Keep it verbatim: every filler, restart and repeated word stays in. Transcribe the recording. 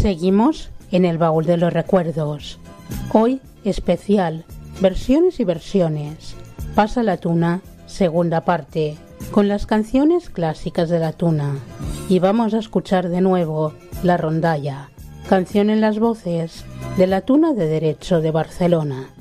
Seguimos en el baúl de los recuerdos. Hoy especial, versiones y versiones. Pasa la tuna, segunda parte, con las canciones clásicas de la tuna. Y vamos a escuchar de nuevo La Rondalla, canción en las voces de la Tuna de Derecho de Barcelona.